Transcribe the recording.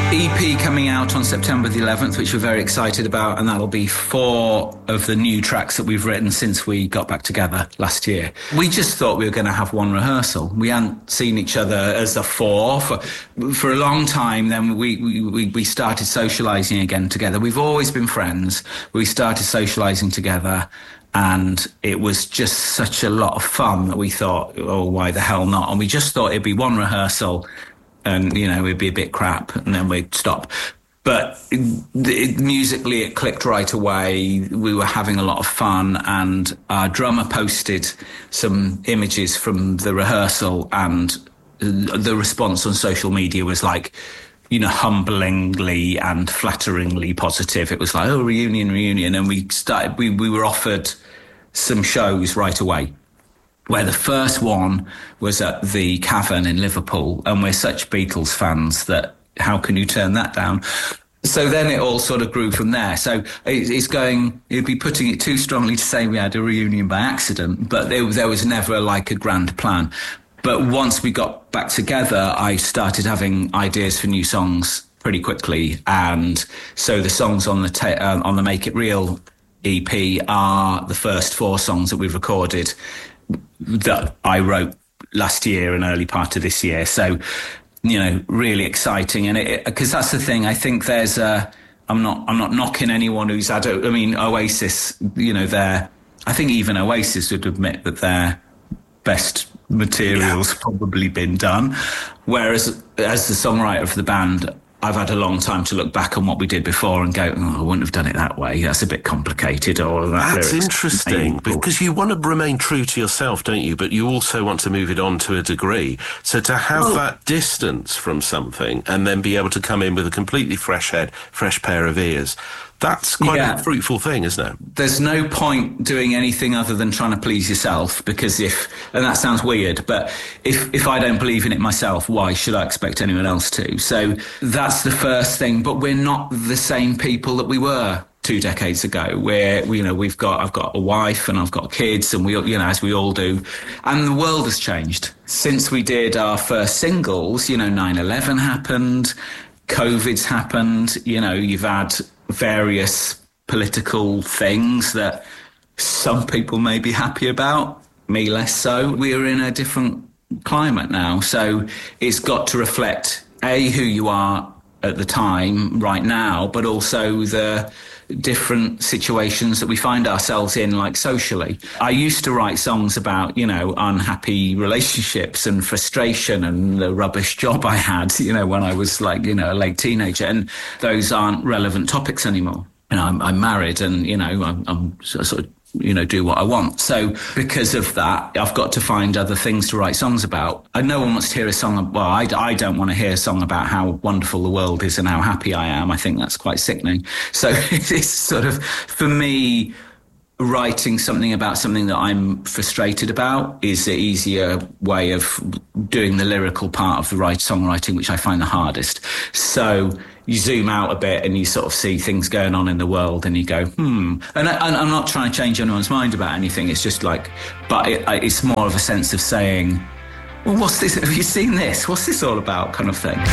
EP coming out on September the 11th, which we're very excited about, and that'll be 4 of the new tracks that we've written since we got back together last year. We just thought we were going to have one rehearsal. We hadn't seen each other as a 4 for a long time. Then we started socialising again together. We've always been friends. We started socialising together, and it was just such a lot of fun that we thought, oh, why the hell not? And we just thought it'd be one rehearsal, and, you know, it'd be a bit crap, and then we'd stop. But musically, it clicked right away. We were having a lot of fun, and our drummer posted some images from the rehearsal, and the response on social media was like, you know, humblingly and flatteringly positive. It was like, oh, reunion. And we were offered some shows right away, where the first one was at the Cavern in Liverpool, and we're such Beatles fans that how can you turn that down? So then it all sort of grew from there. So it'd be putting it too strongly to say we had a reunion by accident, but there was never like a grand plan. But once we got back together, I started having ideas for new songs pretty quickly. And so the songs on the Make It Real EP are the first 4 songs that we've recorded that I wrote last year and early part of this year. So, you know, really exciting. And because that's the thing, I think I'm not knocking anyone who's had Oasis, you know, I think even Oasis would admit that their best material's probably been done. Whereas as the songwriter for the band, I've had a long time to look back on what we did before and go, oh, I wouldn't have done it that way. That's a bit complicated. Or that's interesting, because you want to remain true to yourself, don't you? But you also want to move it on to a degree. So to have that distance from something and then be able to come in with a completely fresh head, fresh pair of ears, that's quite a fruitful thing, isn't it? There's no point doing anything other than trying to please yourself, because and that sounds weird, but if I don't believe in it myself, why should I expect anyone else to? So that's the first thing. But we're not the same people that we were 2 decades ago, where, you know, I've got a wife and I've got kids, and we, you know, as we all do, and the world has changed since we did our first singles. You know, 9/11 happened, COVID's happened, you know, you've had various political things that some people may be happy about, me less so. We're in a different climate now, so it's got to reflect who you are at the time right now, but also the different situations that we find ourselves in, like socially. I used to write songs about, you know, unhappy relationships and frustration and the rubbish job I had, you know, when I was like, you know, a late teenager, and those aren't relevant topics anymore. You know, I'm married, and, you know, I'm sort of, you know, do what I want. So because of that, I've got to find other things to write songs about. And no one wants to hear a song. Well, I don't want to hear a song about how wonderful the world is and how happy I am. I think that's quite sickening. So it's sort of, for me, writing something about something that I'm frustrated about is the easier way of doing the lyrical part of the songwriting, which I find the hardest. So you zoom out a bit and you sort of see things going on in the world, and you go, And I'm not trying to change anyone's mind about anything. It's just like, but it's more of a sense of saying, well, what's this? Have you seen this? What's this all about, kind of thing.